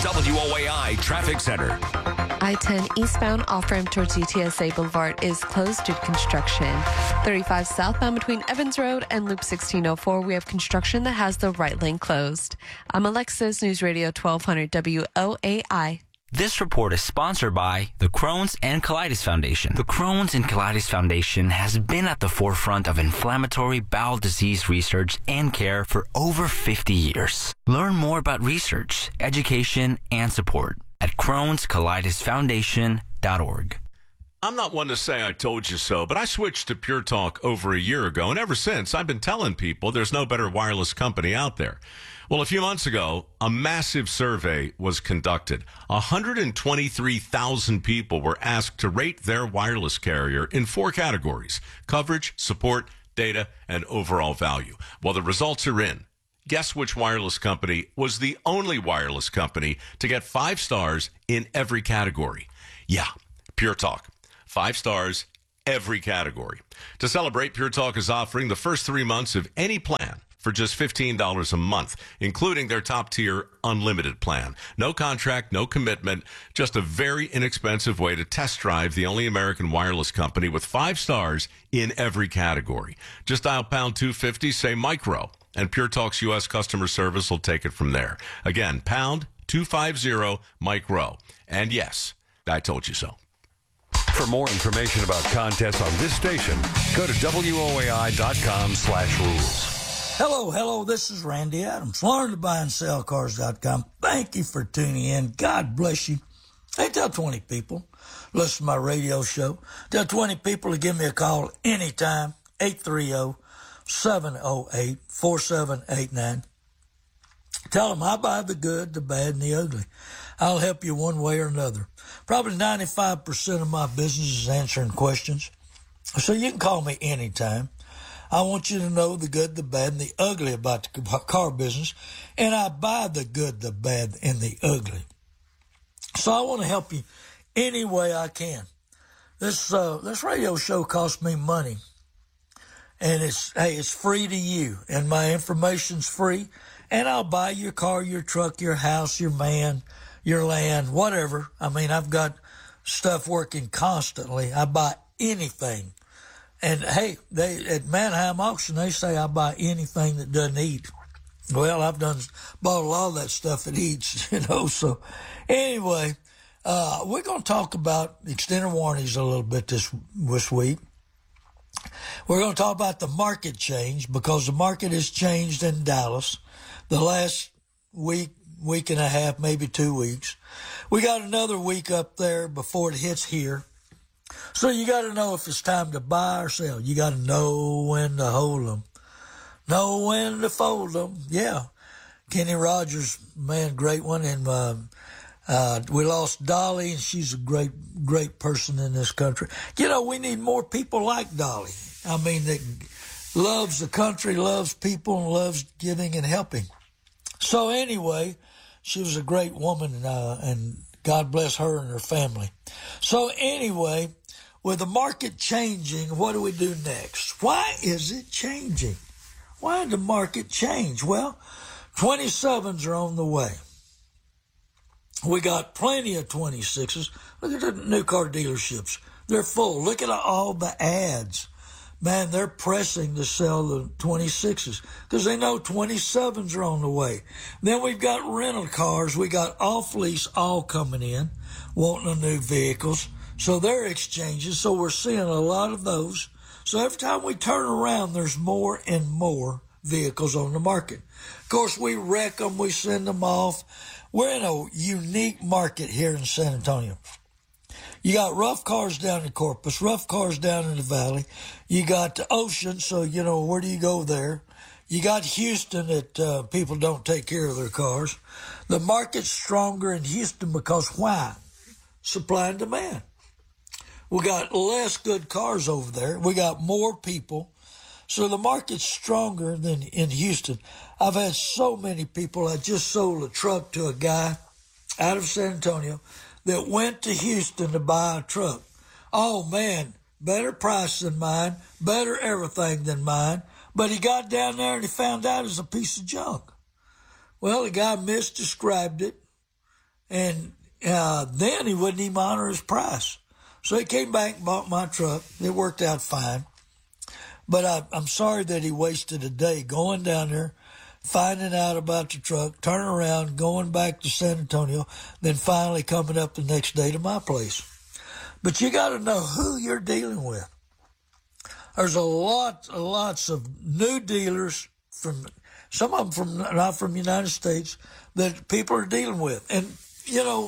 WOAI Traffic Center. I-10 eastbound off-ramp towards UTSA Boulevard is closed due to construction. 35 southbound between Evans Road and Loop 1604, we have construction that has the right lane closed. I'm Alexis, News Radio 1200 WOAI. This report is sponsored by the Crohn's and Colitis Foundation. The Crohn's and Colitis Foundation has been at the forefront of inflammatory bowel disease research and care for over 50 years. Learn more about research, education, and support at Crohn'sColitisFoundation.org. I'm not one to say I told you so, but I switched to Pure Talk over a year ago, and ever since, I've been telling people there's no better wireless company out there. Well, a few months ago, a massive survey was conducted. 123,000 people were asked to rate their wireless carrier in 4 categories: coverage, support, data, and overall value. Well, the results are in. Guess which wireless company was the only wireless company to get 5 stars in every category? Yeah, Pure Talk. 5 stars, every category. To celebrate, Pure Talk is offering the first 3 months of any plan for just $15 a month, including their top-tier unlimited plan. No contract, no commitment, just a very inexpensive way to test drive the only American wireless company with 5 stars in every category. Just dial pound 250, say micro, and Pure Talk's U.S. customer service will take it from there. Again, pound 250 micro. And yes, I told you so. For more information about contests on this station, go to WOAI.com/rules. Hello, this is Randy Adams. Learn to buy and sell cars.com. Thank you for tuning in. God bless you. Hey, tell 20 people. Listen to my radio show. Tell 20 people to give me a call anytime. 830-708-4789. Tell them I buy the good, the bad, and the ugly. I'll help you one way or another. Probably 95% of my business is answering questions. So you can call me anytime. I want you to know the good, the bad, and the ugly about the car business. And I buy the good, the bad, and the ugly. So I want to help you any way I can. This radio show costs me money. And it's free to you. And my information's free. And I'll buy your car, your truck, your house, your man, your land, whatever. I mean, I've got stuff working constantly. I buy anything. And, hey, at Manheim Auction, they say I buy anything that doesn't eat. Well, I've bought a lot of that stuff that eats, So, anyway, we're going to talk about extended warranties a little bit this week. We're going to talk about the market change because the market has changed in Dallas the last week and a half, maybe 2 weeks. We got another week up there before it hits here. So you got to know if it's time to buy or sell. You got to know when to hold them, know when to fold them. Yeah. Kenny Rogers, man, great one. And we lost Dolly, and she's a great person in this country. We need more people like Dolly. I mean, that loves the country, loves people, and loves giving and helping. So anyway, she was a great woman, and God bless her and her family. So anyway, with the market changing, what do we do next? Why is it changing? Why did the market change? Well, 27s are on the way. We got plenty of 26s. Look at the new car dealerships. They're full. Look at all the ads. Man, they're pressing to sell the 26s because they know 27s are on the way. Then we've got rental cars. We got off-lease all coming in, wanting the new vehicles. So they're exchanges. So we're seeing a lot of those. So every time we turn around, there's more and more vehicles on the market. Of course, we wreck them. We send them off. We're in a unique market here in San Antonio. You got rough cars down in Corpus, rough cars down in the valley. You got the ocean, so, where do you go there? You got Houston that people don't take care of their cars. The market's stronger in Houston because why? Supply and demand. We got less good cars over there. We got more people. So the market's stronger than in Houston. I've had so many people. I just sold a truck to a guy out of San Antonio that went to Houston to buy a truck. Oh, man, better price than mine, better everything than mine. But he got down there and he found out it was a piece of junk. Well, the guy misdescribed it. And then he wouldn't even honor his price. So he came back and bought my truck. It worked out fine. But I'm sorry that he wasted a day going down there, finding out about the truck, turning around, going back to San Antonio, then finally coming up the next day to my place. But you got to know who you're dealing with. There's lots of new dealers from, some of them not from the United States, that people are dealing with. And, you know,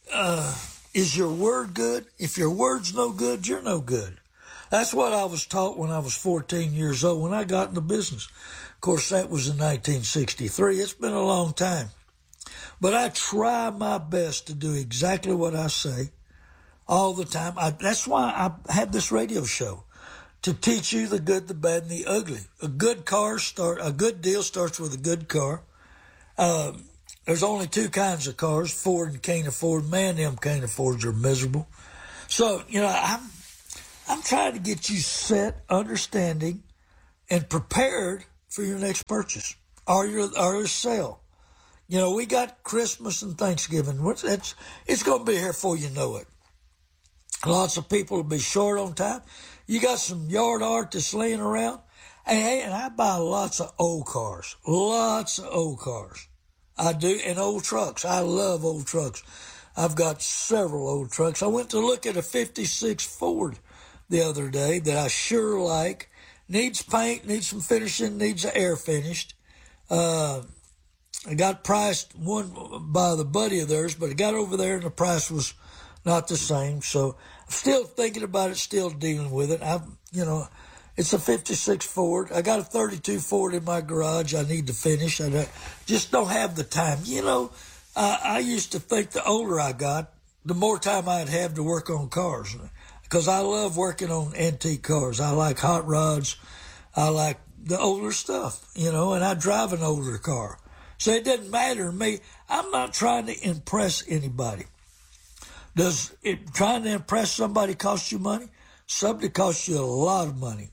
is your word good? If your word's no good, you're no good. That's what I was taught when I was 14 years old, when I got in the business. Of course, that was in 1963. It's been a long time. But I try my best to do exactly what I say all the time. That's why I have this radio show, to teach you the good, the bad, and the ugly. A good deal starts with a good car. There's only two kinds of cars, Ford and can't afford. Man, them can't affords are miserable. So, you know, I'm trying to get you set, understanding, and prepared for your next purchase or your sale. You know, we got Christmas and Thanksgiving. It's going to be here before you know it. Lots of people will be short on time. You got some yard art that's laying around. And I buy lots of old cars. Lots of old cars. I do, and old trucks. I love old trucks. I've got several old trucks. I went to look at a 56 Ford the other day that I sure like. Needs paint, needs some finishing, needs the air finished. I got priced one by the buddy of theirs, but it got over there and the price was not the same. So I'm still thinking about it, still dealing with it. It's a 56 Ford. I got a 32 Ford in my garage I need to finish. I just don't have the time. You know, I used to think the older I got, the more time I'd have to work on cars. Because I love working on antique cars. I like hot rods. I like the older stuff, you know, and I drive an older car. So it doesn't matter to me. I'm not trying to impress anybody. Does trying to impress somebody cost you money? Something costs you a lot of money.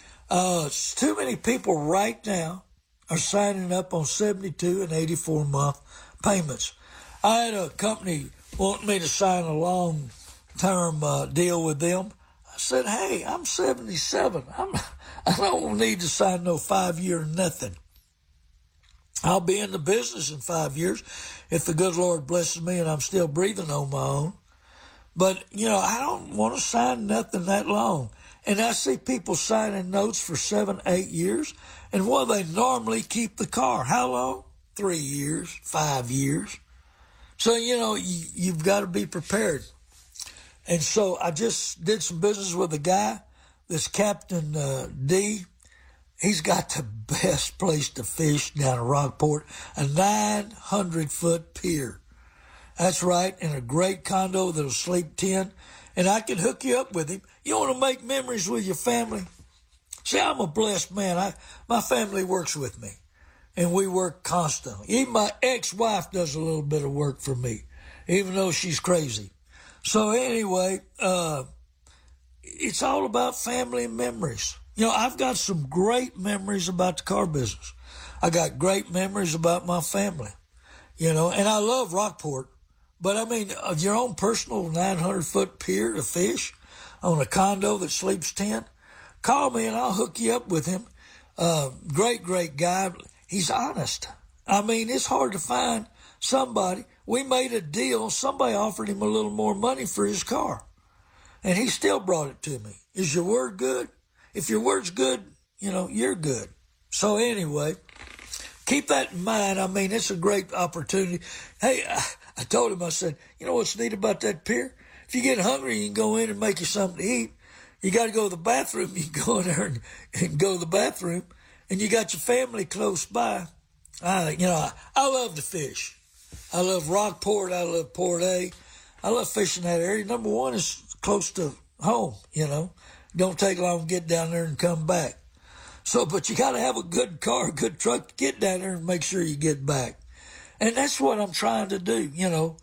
Too many people right now are signing up on 72 and 84 month payments. I had a company want me to sign a long-term deal with them. I said, hey, I'm 77. I don't need to sign no 5-year nothing. I'll be in the business in 5 years if the good Lord blesses me and I'm still breathing on my own. But, you know, I don't want to sign nothing that long. And I see people signing notes for 7, 8 years. And well, they normally keep the car. How long? 3 years, 5 years. So, you know, you've got to be prepared. And so I just did some business with a guy, this Captain D. He's got the best place to fish down in Rockport, a 900-foot pier. That's right, in a great condo that'll sleep 10. And I can hook you up with him. You want to make memories with your family? See, I'm a blessed man. My family works with me, and we work constantly. Even my ex-wife does a little bit of work for me, even though she's crazy. So anyway, it's all about family and memories. You know, I've got some great memories about the car business. I got great memories about my family, you know, and I love Rockport. But, I mean, your own personal 900-foot pier to fish on a condo that sleeps 10, call me and I'll hook you up with him. Great guy. He's honest. I mean, it's hard to find somebody. We made a deal. Somebody offered him a little more money for his car, and he still brought it to me. Is your word good? If your word's good, you know, you're good. So anyway, keep that in mind. I mean, it's a great opportunity. Hey, I told him, I said, you know what's neat about that pier? If you get hungry, you can go in and make you something to eat. You got to go to the bathroom. You can go in there and go to the bathroom, and you got your family close by. I love to fish. I love Rockport. I love Port A. I love fishing that area. Number one, is close to home, you know. Don't take long to get down there and come back. So, but you got to have a good car, a good truck to get down there and make sure you get back. And that's what I'm trying to do, you know,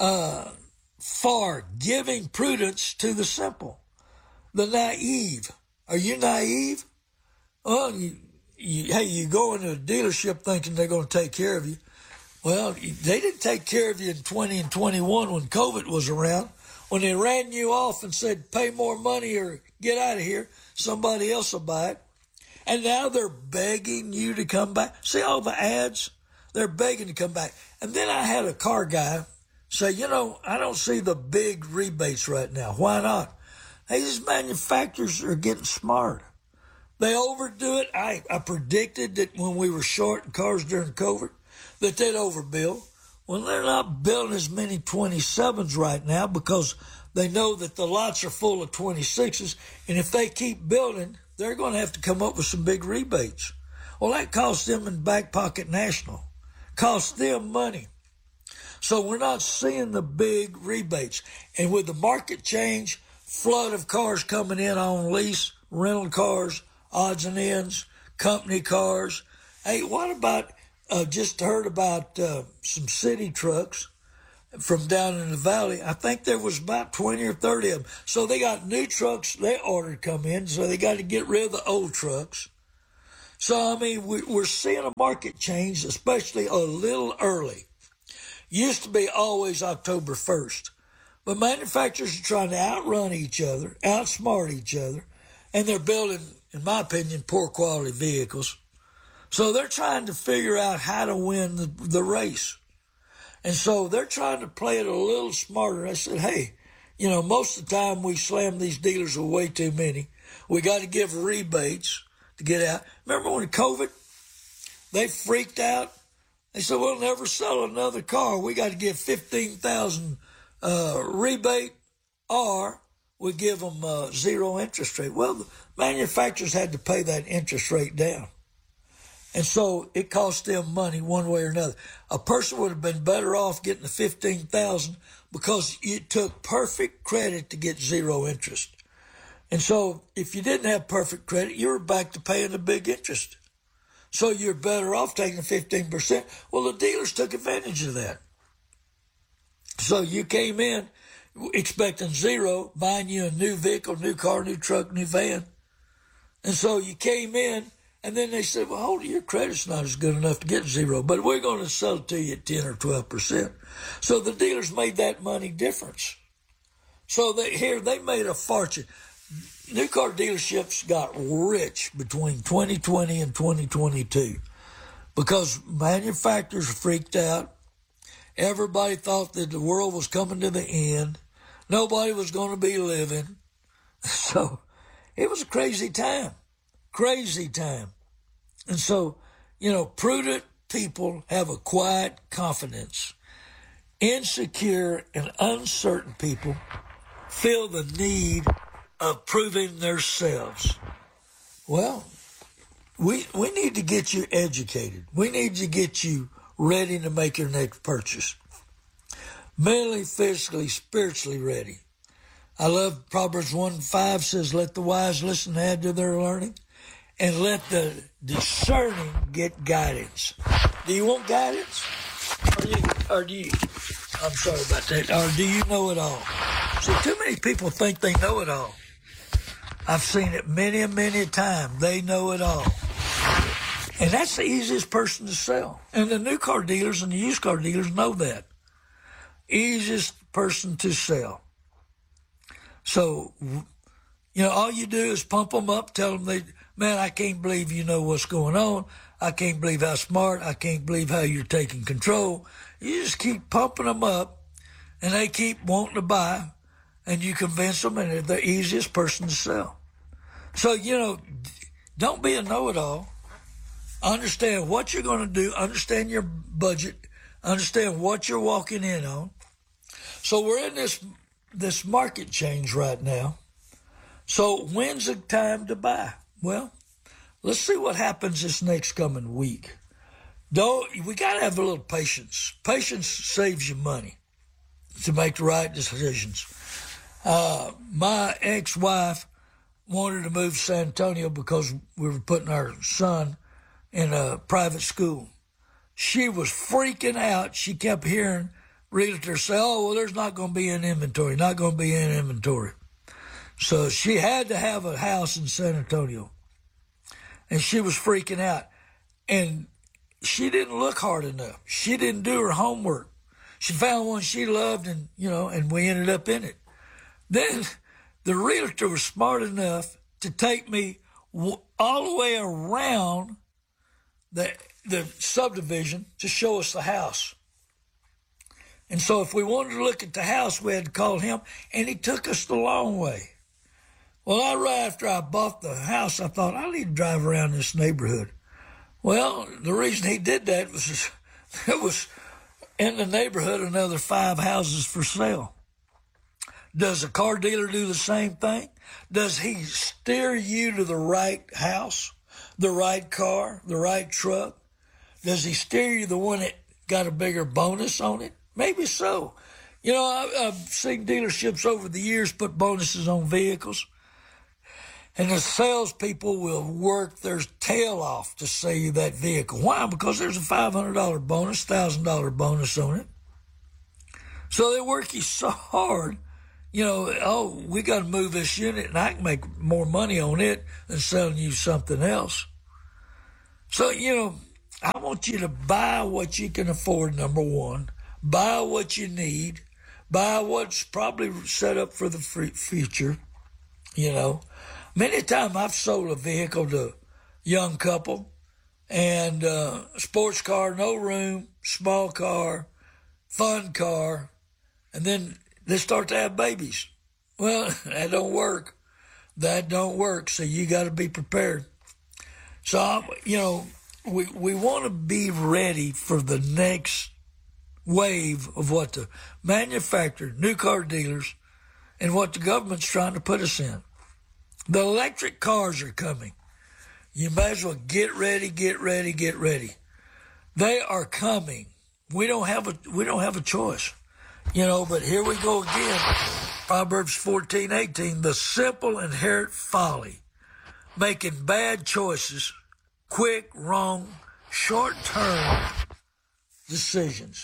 for giving prudence to the simple, the naive. Are you naive? Well, you go into a dealership thinking they're going to take care of you. Well, they didn't take care of you in 20 and 21 when COVID was around. When they ran you off and said, pay more money or get out of here, somebody else will buy it. And now they're begging you to come back. See all the ads? They're begging to come back. And then I had a car guy say, I don't see the big rebates right now. Why not? Hey, these manufacturers are getting smart. They overdo it. I predicted that when we were short in cars during COVID, that they'd overbuild. Well, they're not building as many 27s right now because they know that the lots are full of 26s. And if they keep building, they're going to have to come up with some big rebates. Well, that costs them in back pocket national. Costs them money. So we're not seeing the big rebates. And with the market change, flood of cars coming in on lease, rental cars, odds and ends, company cars. Hey, what about, just heard about some city trucks from down in the valley. I think there was about 20 or 30 of them. So they got new trucks they ordered come in, so they got to get rid of the old trucks. So, I mean, we're seeing a market change, especially a little early. Used to be always October 1st. But manufacturers are trying to outrun each other, outsmart each other, and they're building, in my opinion, poor quality vehicles. So they're trying to figure out how to win the race. And so they're trying to play it a little smarter. I said, hey, most of the time we slam these dealers with way too many. We got to give rebates to get out. Remember when COVID, they freaked out? They said, we'll never sell another car. We got to give $15,000 rebate, or we give them zero interest rate. Well, the manufacturers had to pay that interest rate down. And so it cost them money one way or another. A person would have been better off getting the $15,000 because it took perfect credit to get zero interest. And so if you didn't have perfect credit, you were back to paying the big interest. So you're better off taking 15%. Well, the dealers took advantage of that. So you came in expecting zero, buying you a new vehicle, new car, new truck, new van. And so you came in, and then they said, well, hold it, your credit's not as good enough to get zero, but we're going to sell it to you at 10 or 12%. So the dealers made that money difference. So they made a fortune. New car dealerships got rich between 2020 and 2022 because manufacturers freaked out. Everybody thought that the world was coming to the end. Nobody was going to be living. So it was a crazy time. And so, prudent people have a quiet confidence. Insecure and uncertain people feel the need of proving themselves. Well, we need to get you educated. We need to get you ready to make your next purchase. Mentally, physically, spiritually ready. I love Proverbs 1:5 says, let the wise listen and add to their learning, and let the discerning get guidance. Do you want guidance? Or do you I'm sorry about that. Or do you know it all? See, too many people think they know it all. I've seen it many and many a time. They know it all. And that's the easiest person to sell. And the new car dealers and the used car dealers know that. Easiest person to sell. So, all you do is pump them up, tell them, man, I can't believe you know what's going on. I can't believe how smart. I can't believe how you're taking control. You just keep pumping them up, and they keep wanting to buy, and you convince them, and they're the easiest person to sell. So, don't be a know-it-all. Understand what you're going to do. Understand your budget. Understand what you're walking in on. So we're in this market change right now. So when's the time to buy? Well, let's see what happens this next coming week. We got to have a little patience. Patience saves you money to make the right decisions. My ex-wife wanted to move to San Antonio because we were putting our son in a private school. She was freaking out. She kept hearing realtors say, there's not going to be an inventory, not going to be an inventory. So she had to have a house in San Antonio. And she was freaking out. And she didn't look hard enough. She didn't do her homework. She found one she loved, and and we ended up in it. Then the realtor was smart enough to take me all the way around the subdivision to show us the house. And so if we wanted to look at the house, we had to call him, and he took us the long way. Well, right after I bought the house, I thought, I need to drive around this neighborhood. Well, the reason he did that was there was in the neighborhood another 5 houses for sale. Does a car dealer do the same thing? Does he steer you to the right house, the right car, the right truck? Does he steer you the one that got a bigger bonus on it? Maybe so. I've seen dealerships over the years put bonuses on vehicles, and the salespeople will work their tail off to sell you that vehicle. Why? Because there's a $500 bonus, $1,000 bonus on it. So they work you so hard. We got to move this unit, and I can make more money on it than selling you something else. So, I want you to buy what you can afford, number one. Buy what you need. Buy what's probably set up for the future. Many times I've sold a vehicle to a young couple, and sports car, no room, small car, fun car, and then they start to have babies. Well, that don't work. That don't work. So you got to be prepared. So, we want to be ready for the next wave of what the manufacturer, new car dealers, and what the government's trying to put us in. The electric cars are coming. You might as well get ready, get ready, get ready. They are coming. We don't have a choice. But here we go again. Proverbs 14:18, the simple inherit folly, making bad choices, quick, wrong, short-term decisions.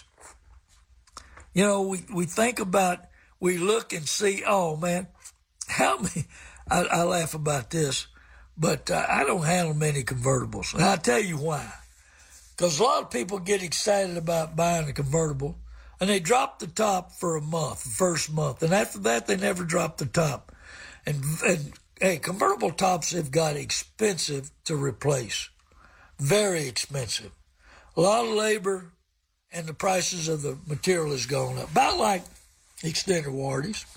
We think about, we look and see, oh man, how many, I laugh about this, but I don't handle many convertibles. And I'll tell you why. Because a lot of people get excited about buying a convertible, and they drop the top for a month, the first month. And after that, they never drop the top. And hey, convertible tops have got expensive to replace. Very expensive. A lot of labor, and the prices of the material has gone up. About like extended warranties.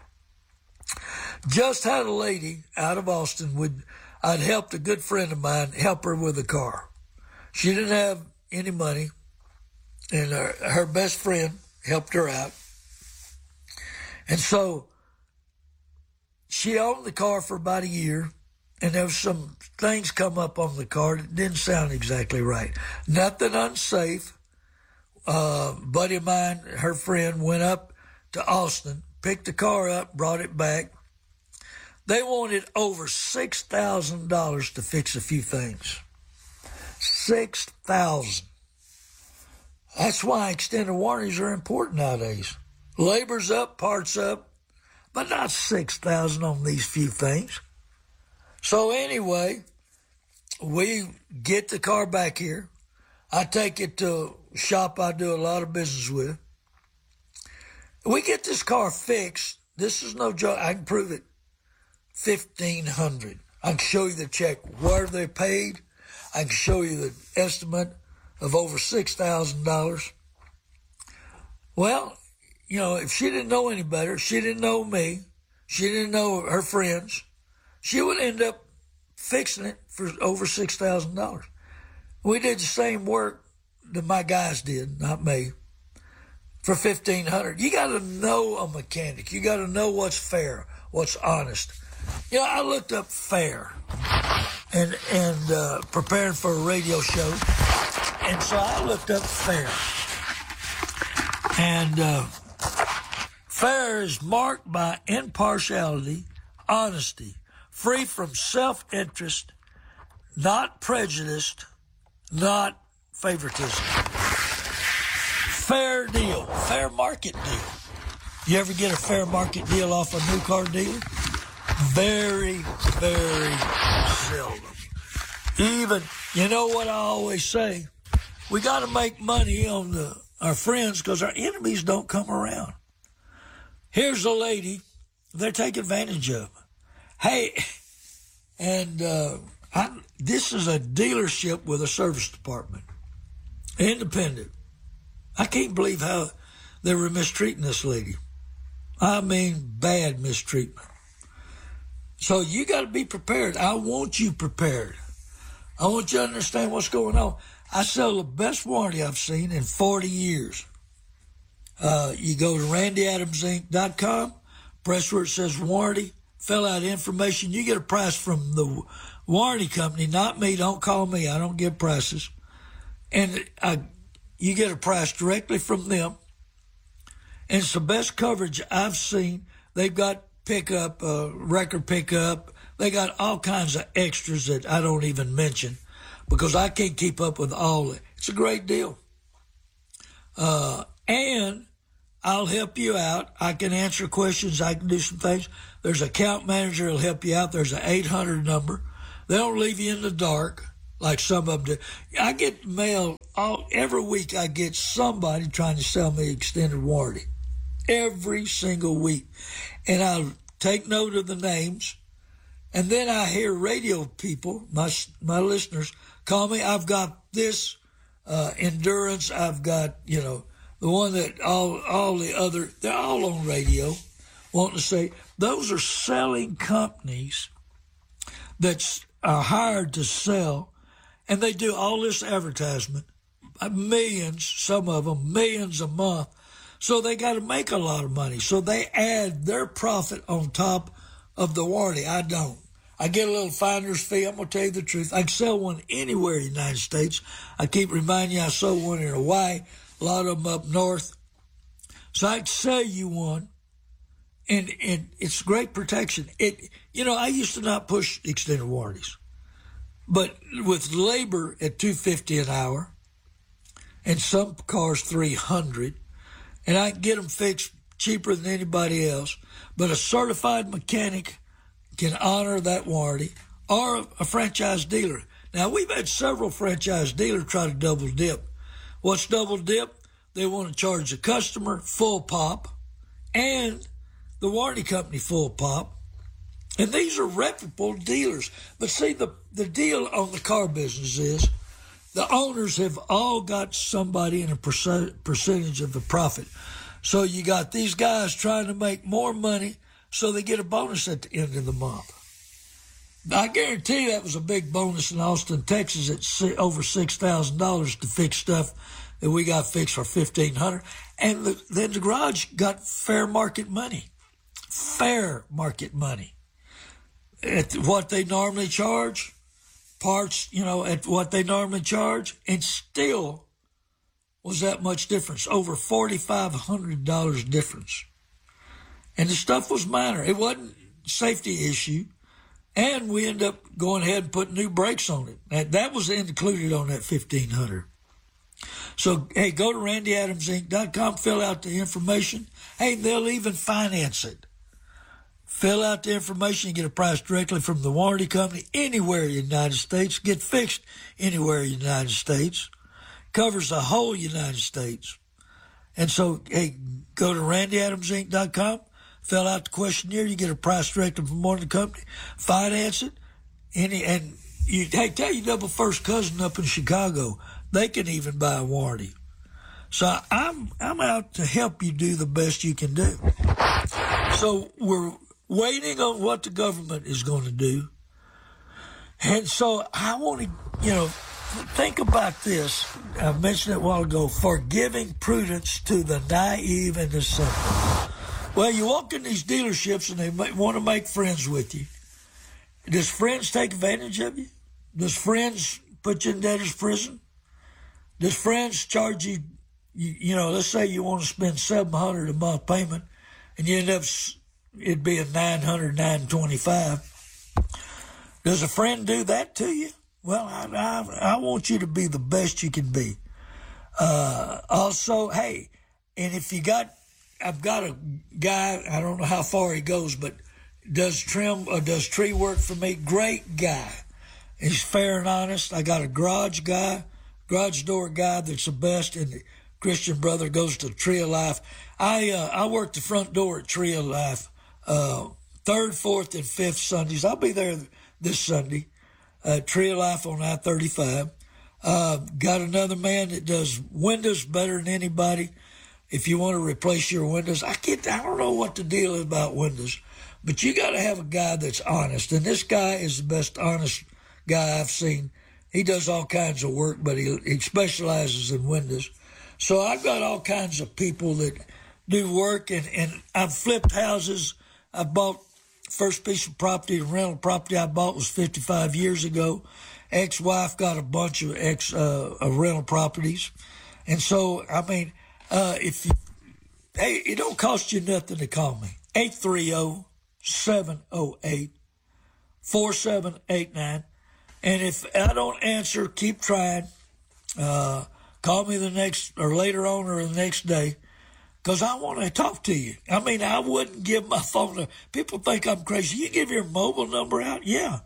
Just had a lady out of Austin. I'd helped a good friend of mine help her with a car. She didn't have any money, and her best friend helped her out. And so she owned the car for about a year, and there was some things come up on the car that didn't sound exactly right. Nothing unsafe. Buddy of mine, her friend, went up to Austin, picked the car up, brought it back. They wanted over $6,000 to fix a few things. $6,000. That's why extended warranties are important nowadays. Labor's up, parts up, but not $6,000 on these few things. So anyway, we get the car back here. I take it to a shop I do a lot of business with. We get this car fixed. This is no joke. I can prove it. $1,500. I can show you the check where they paid. I can show you the estimate of over $6,000. Well, if she didn't know any better, she didn't know me, she didn't know her friends, she would end up fixing it for over $6,000. We did the same work that my guys did, not me, for $1,500. You got to know a mechanic. You got to know what's fair, what's honest. I looked up fair and preparing for a radio show, and so I looked up fair. And fair is marked by impartiality, honesty, free from self-interest, not prejudiced, not favoritism. Fair deal, fair market deal. You ever get a fair market deal off a new car dealer? Very, very seldom. Even, you know what I always say? we got to make money on our friends because our enemies don't come around. Here's a lady they're taking advantage of. Hey, and this is a dealership with a service department, independent. I can't believe how they were mistreating this lady. I mean, bad mistreatment. So you got to be prepared. I want you prepared. I want you to understand what's going on. I sell the best warranty I've seen in 40 years. You go to randyadamsinc.com, press where it says warranty, fill out information. You get a price from the warranty company, not me. Don't call me. I don't give prices. And you get a price directly from them. And it's the best coverage I've seen. They've got pickup, record pickup. They got all kinds of extras that I don't even mention because I can't keep up with all of it. It's a great deal. And I'll help you out. I can answer questions. I can do some things. There's an account manager who'll help you out. There's an 800 number. They don't leave you in the dark like some of them do. I get mail every week. I get somebody trying to sell me extended warranty every single week. And I'll take note of the names. And then I hear radio people, my listeners, call me. I've got this Endurance. I've got, the one that all the other, they're all on radio, wanting to say, those are selling companies that are hired to sell, and they do all this advertisement, millions, some of them, millions a month. So they got to make a lot of money. So they add their profit on top of the warranty. I don't. I get a little finder's fee. I'm going to tell you the truth. I can sell one anywhere in the United States. I keep reminding you I sold one in Hawaii, a lot of them up north. So I can sell you one, and it's great protection. I used to not push extended warranties. But with labor at $250 an hour, and some cars $300, and I can get them fixed cheaper than anybody else, but a certified mechanic can honor that warranty, or a franchise dealer. Now, we've had several franchise dealers try to double dip. What's double dip? They want to charge the customer full pop and the warranty company full pop. And these are reputable dealers. But see, the deal on the car business is the owners have all got somebody in a percentage of the profit. So you got these guys trying to make more money so they get a bonus at the end of the month. I guarantee you that was a big bonus in Austin, Texas at over $6,000 to fix stuff that we got fixed for $1,500. And then the garage got fair market money. Fair market money. At what they normally charge, parts, at what they normally charge, and still was that much difference, over $4,500 difference. And the stuff was minor. It wasn't a safety issue. And we ended up going ahead and putting new brakes on it. And that was included on that $1,500. So, hey, go to randyadamsinc.com, fill out the information. Hey, they'll even finance it. Fill out the information, get a price directly from the warranty company anywhere in the United States. Get fixed anywhere in the United States. Covers the whole United States. And so, hey, go to randyadamsinc.com, fill out the questionnaire. You get a price directly from one of the company. Finance it. Tell your double first cousin up in Chicago, they can even buy a warranty. So I'm out to help you do the best you can do. So we're waiting on what the government is going to do. And so I want to, think about this. I mentioned it a while ago, forgiving prudence to the naive and the simple. Well, you walk in these dealerships and they want to make friends with you. Does friends take advantage of you? Does friends put you in debtor's prison? Does friends charge you, let's say you want to spend $700 a month payment and you end up it being $900, $925. Does a friend do that to you? Well, I want you to be the best you can be. Also, hey, and if I've got a guy, I don't know how far he goes, but does tree work for me. Great guy. He's fair and honest. I got a garage guy, garage door guy that's the best, and the Christian brother goes to Tree of Life. I work the front door at Tree of Life, 3rd, 4th, and 5th Sundays. I'll be there this Sunday, Tree of Life on I-35. Got another man that does windows better than anybody. If you want to replace your windows, I don't know what the deal is about windows, but you got to have a guy that's honest. And this guy is the best honest guy I've seen. He does all kinds of work, but he specializes in windows. So I've got all kinds of people that do work, and I've flipped houses. I bought first piece of property, the rental property I bought was 55 years ago. Ex-wife got a bunch of rental properties. And so, I mean, it don't cost you nothing to call me. 830-708-4789. And if I don't answer, keep trying. Call me later on or the next day, because I want to talk to you. I mean, I wouldn't give my phone number. People think I'm crazy. You give your mobile number out? Yeah.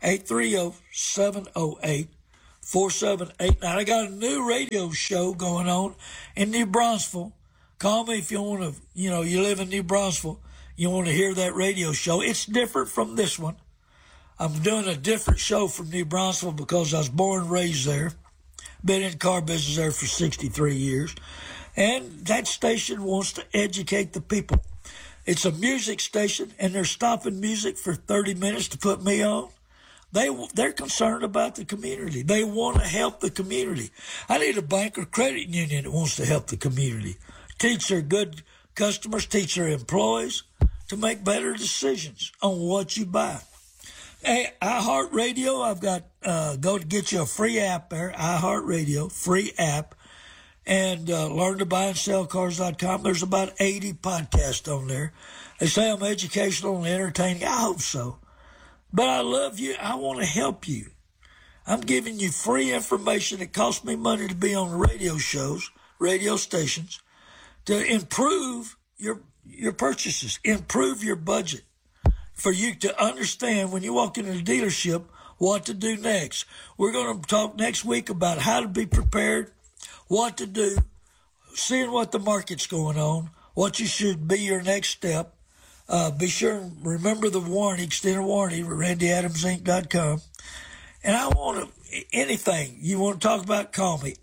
830-708-4789. I got a new radio show going on in New Braunfels. Call me if you want to, you live in New Braunfels. You want to hear that radio show. It's different from this one. I'm doing a different show from New Braunfels because I was born and raised there. Been in the car business there for 63 years. And that station wants to educate the people. It's a music station, and they're stopping music for 30 minutes to put me on. They're concerned about the community. They want to help the community. I need a bank or credit union that wants to help the community. Teach their good customers, teach their employees to make better decisions on what you buy. Hey, iHeartRadio, I've got, go to get you a free app there, iHeartRadio, free app, and learntobuyandsellcars.com. There's about 80 podcasts on there. They say I'm educational and entertaining. I hope so. But I love you. I want to help you. I'm giving you free information. It costs me money to be on radio shows, radio stations, to improve your purchases, improve your budget, for you to understand when you walk into the dealership what to do next. We're going to talk next week about how to be prepared, what to do, seeing what the market's going on, what you should be your next step. Be sure and remember the warranty, extended warranty, RandyAdamsInc.com. And I want to, anything you want to talk about, call me,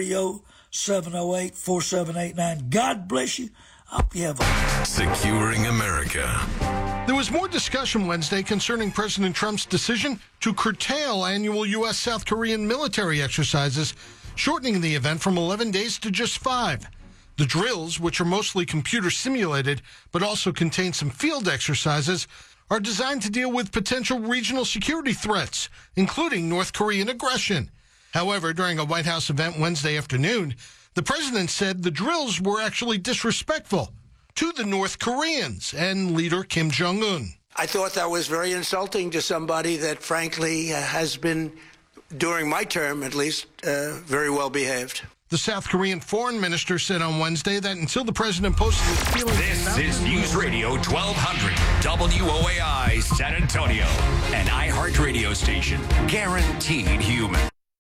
830-708-4789. God bless you. I hope you have a... Securing America. There was more discussion Wednesday concerning President Trump's decision to curtail annual U.S. South Korean military exercises, shortening the event from 11 days to just 5. The drills, which are mostly computer simulated but also contain some field exercises, are designed to deal with potential regional security threats, including North Korean aggression. However, during a White House event Wednesday afternoon, the president said the drills were actually disrespectful to the North Koreans and leader Kim Jong-un. I thought that was very insulting to somebody that, frankly, has been, during my term at least, very well behaved. The South Korean foreign minister said on Wednesday that until the president posted his feelings... This is News Radio 1200, WOAI San Antonio, an iHeart radio station, guaranteed human.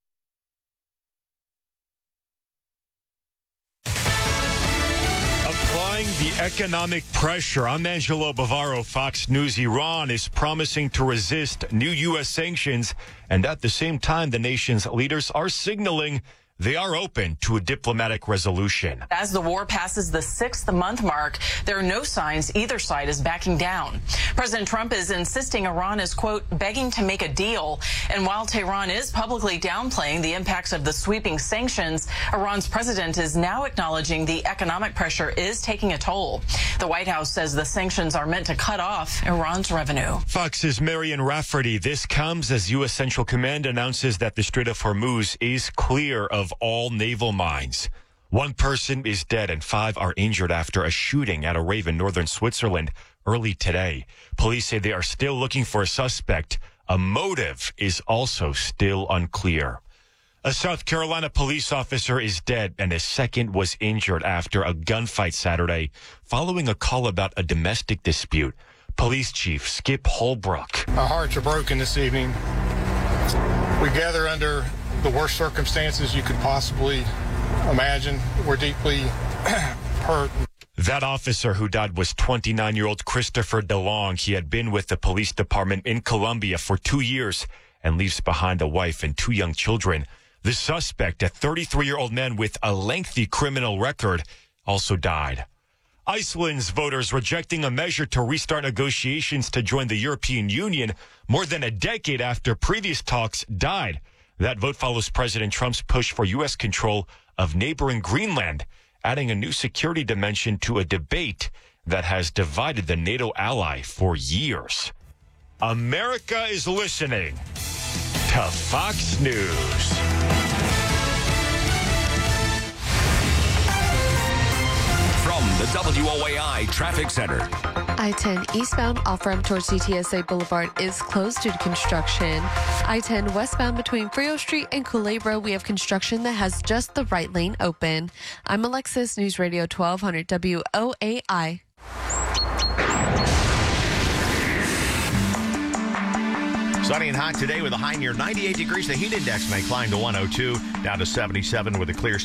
Applying the economic pressure, I'm Angelo Bavaro, Fox News. Iran is promising to resist new U.S. sanctions, and at the same time, the nation's leaders are signaling they are open to a diplomatic resolution. As the war passes the 6th-month mark, there are no signs either side is backing down. President Trump is insisting Iran is, quote, begging to make a deal. And while Tehran is publicly downplaying the impacts of the sweeping sanctions, Iran's president is now acknowledging the economic pressure is taking a toll. The White House says the sanctions are meant to cut off Iran's revenue. Fox's Marion Rafferty. This comes as U.S. Central Command announces that the Strait of Hormuz is clear of all naval mines. 1 person is dead and 5 are injured after a shooting at a rave in northern Switzerland early today. Police say they are still looking for a suspect. A motive is also still unclear. A South Carolina police officer is dead and a second was injured after a gunfight Saturday following a call about a domestic dispute. Police Chief Skip Holbrook. Our hearts are broken this evening. We gather under the worst circumstances you could possibly imagine. We're deeply hurt. That officer who died was 29-year-old Christopher DeLong. He had been with the police department in Colombia for 2 years and leaves behind a wife and 2 young children. The suspect, a 33-year-old man with a lengthy criminal record, also died. Iceland's voters rejecting a measure to restart negotiations to join the European Union more than a decade after previous talks died. That vote follows President Trump's push for U.S. control of neighboring Greenland, adding a new security dimension to a debate that has divided the NATO ally for years. America is listening to Fox News. From the WOAI Traffic Center. I-10 eastbound off-ramp towards UTSA Boulevard is closed due to construction. I-10 westbound between Frio Street and Culebra, we have construction that has just the right lane open. I'm Alexis, News Radio 1200 WOAI. Sunny and hot today with a high near 98 degrees. The heat index may climb to 102, down to 77 with a clear